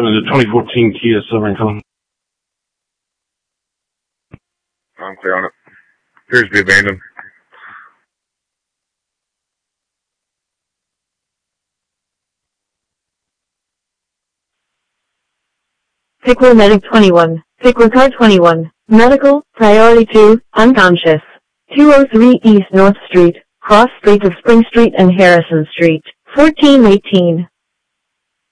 in the 2014 Kia Silverado. I'm clear on it. Appears to be abandoned. Pickler Medic 21. Pickler Car 21. Medical, Priority 2, unconscious. 203 East North Street, cross streets of Spring Street and Harrison Street. 1418.